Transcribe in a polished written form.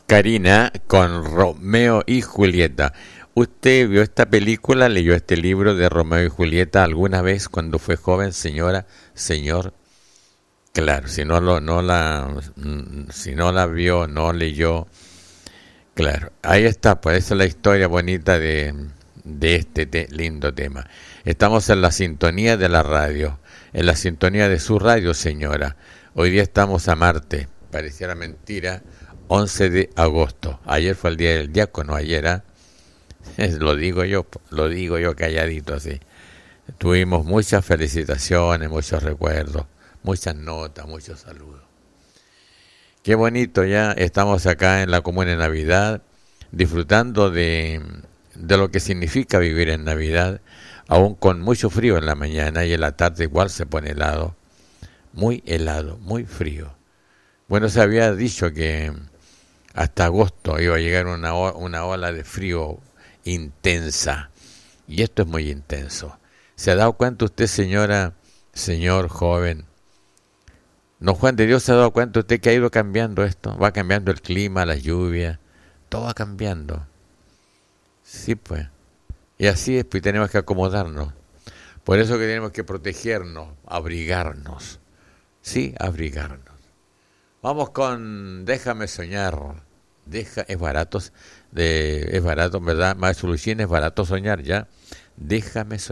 Karina con Romeo y Julieta. ¿Usted vio esta película, leyó este libro de Romeo y Julieta alguna vez cuando fue joven, señora, señor? Claro, si no la vio, no leyó, claro, ahí está, pues esa es la historia bonita de este lindo tema. Estamos en la sintonía de la radio, en la sintonía de su radio, señora. Hoy día estamos a Marte, pareciera mentira, 11 de agosto. Ayer fue el día del diácono, ayer, ¿eh? Lo digo yo calladito así. Tuvimos muchas felicitaciones, muchos recuerdos, muchas notas, muchos saludos. Qué bonito, ya estamos acá en la Comuna de Navidad, disfrutando de lo que significa vivir en Navidad, aún con mucho frío en la mañana y en la tarde igual se pone helado, muy frío. Bueno, se había dicho que hasta agosto iba a llegar una ola de frío intensa, y esto es muy intenso. ¿Se ha dado cuenta usted, señora, señor joven? ¿No, Juan de Dios, se ha dado cuenta usted que ha ido cambiando esto? Va cambiando el clima, la lluvia, todo va cambiando. Sí, pues. Y así es, pues tenemos que acomodarnos. Por eso que tenemos que protegernos, abrigarnos. Sí, abrigarnos. Vamos con Déjame Soñar. Es barato, ¿verdad? Maestro Luchín, es barato soñar ya. Déjame soñar.